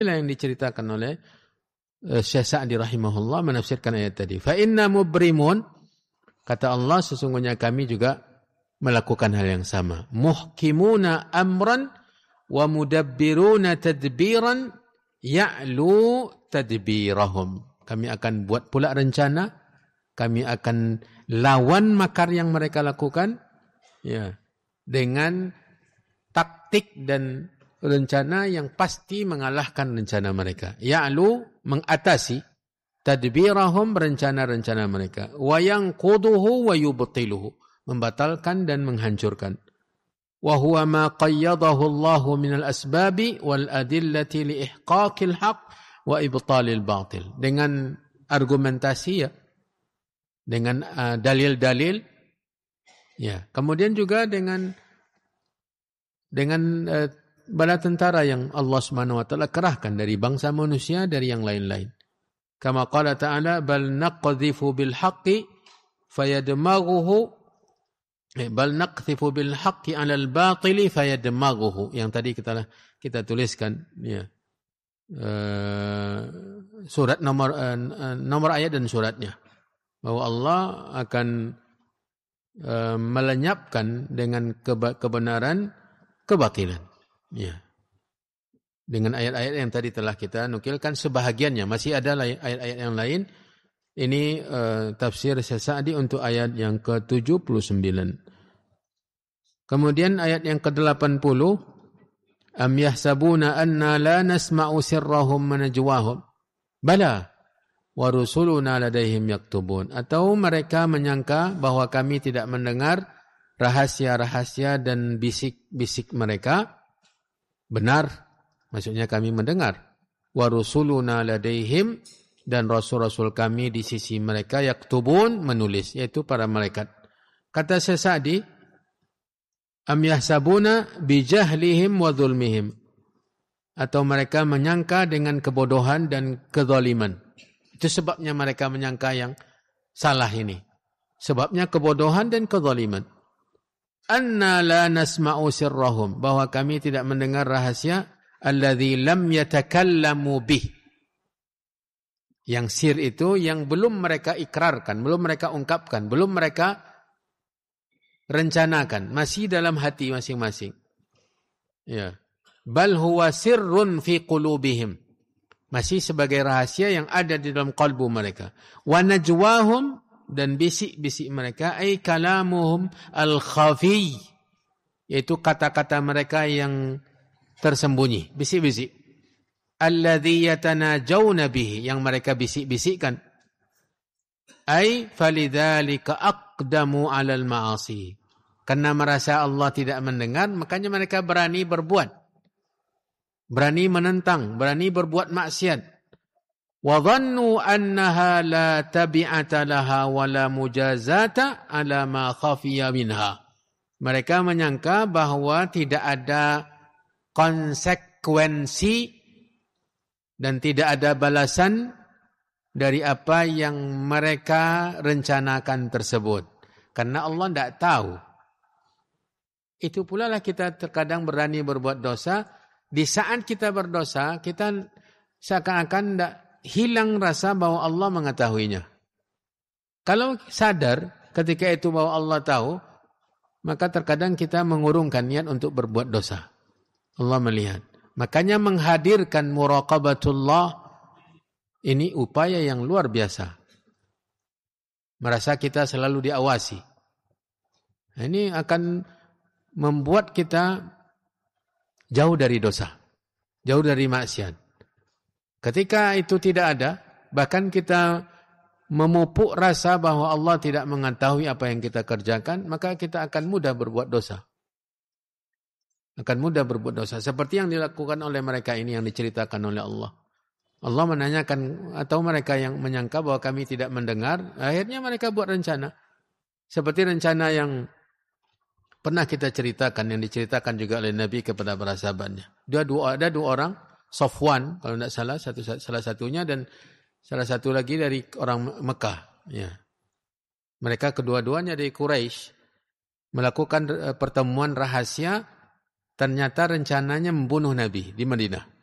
Inilah yang diceritakan oleh Syekh Sa'di rahimahullah menafsirkan ayat tadi. Fa inna mubrimun, kata Allah, sesungguhnya kami juga melakukan hal yang sama. Muhkimuna amran wa mudabbiruna tadbiran ya'lu tadbirahum. Kami akan buat pula rencana, kami akan lawan makar yang mereka lakukan, ya, dengan taktik dan rencana yang pasti mengalahkan rencana mereka. Ya'lu, mengatasi, tadbirahum, rencana-rencana mereka. Wa yanquduhu wa yubtiluhu, membatalkan dan menghancurkan. Wa huwa ma qayyadahu Allah min al-asbabi wal adillati li ihqaqil haqq wa ibtalil batil. Dengan argumentasi, ya, dengan dalil-dalil, ya, kemudian juga dengan bala tentara yang Allah Subhanahu wa taala kerahkan dari bangsa manusia, dari yang lain-lain. Kama qala ta'ala, bal naqdhifu bil haqqi fayadmaghuhu, bal naqdhifu bil haqqi 'alal batili fayadmaghuhu, yang tadi kita tuliskan, ya, surat nomor ayat dan suratnya, bahwa Allah akan melenyapkan dengan kebenaran kebatilan, ya. Dengan ayat-ayat yang tadi telah kita nukilkan sebahagiannya, masih ada ayat-ayat yang lain. Ini tafsir Syekh Sa'di untuk ayat yang ke-79. Kemudian ayat yang ke-80, am yahsabuna anna la nasma'u sirrahum wa najwahum bala wa rusuluna ladaihim yaktubun. Atau mereka menyangka bahwa kami tidak mendengar rahasia-rahasia dan bisik-bisik mereka. Benar, maksudnya kami mendengar. Wa rusuluna ladaihim, dan rasul-rasul kami di sisi mereka, yaktubun, menulis, yaitu para malaikat. Kata Syekh Sa'di, am yahsabuna bijahlihim wa dhulmihim, atau mereka menyangka dengan kebodohan dan kezaliman. Itu sebabnya mereka menyangka yang salah ini. Sebabnya kebodohan dan kezaliman. Anna la nasma'u sirrahum, bahwa kami tidak mendengar rahasia alladzi lam yatakallamu bih, yang sir itu yang belum mereka ikrarkan, belum mereka ungkapkan, belum mereka rencanakan, masih dalam hati masing-masing. Ya. Bal huwa sirrun fi qulubihim, masih sebagai rahasia yang ada di dalam kalbu mereka. Wa najwahum, dan bisik-bisik mereka, ay kalamuhum al-khafi, yaitu kata-kata mereka yang tersembunyi, bisik-bisik. Alladhi yatanajawna bihi, yang mereka bisik-bisikkan. Ay falidhalika aqdamu alal ma'asi, karena merasa Allah tidak mendengar, makanya mereka berani berbuat, berani menentang, berani berbuat maksiat. Wa dhannu annaha la tabi'ata laha wa la mujazata ala ma khafiya minha. Mereka menyangka bahwa tidak ada konsekuensi dan tidak ada balasan dari apa yang mereka rencanakan tersebut. Karena Allah tidak tahu. Itu pula lah kita terkadang berani berbuat dosa. Di saat kita berdosa, kita seakan-akan tidak hilang rasa bahwa Allah mengetahuinya. Kalau sadar ketika itu bahwa Allah tahu, maka terkadang kita mengurungkan niat untuk berbuat dosa. Allah melihat. Makanya menghadirkan muraqabatullah, ini upaya yang luar biasa. Merasa kita selalu diawasi. Ini akan membuat kita jauh dari dosa, jauh dari maksiat. Ketika itu tidak ada, bahkan kita memupuk rasa bahwa Allah tidak mengetahui apa yang kita kerjakan, maka kita akan mudah berbuat dosa. Akan mudah berbuat dosa. Seperti yang dilakukan oleh mereka ini yang diceritakan oleh Allah. Allah menanyakan, atau mereka yang menyangka bahwa kami tidak mendengar, akhirnya mereka buat rencana. Seperti rencana yang pernah kita ceritakan, yang diceritakan juga oleh Nabi kepada para sahabatnya. Ada dua orang, Safwan, kalau tidak salah, salah satunya, dan salah satu lagi dari orang Mekah. Ya. Mereka kedua-duanya dari Quraisy melakukan pertemuan rahasia. Ternyata rencananya membunuh Nabi di Madinah.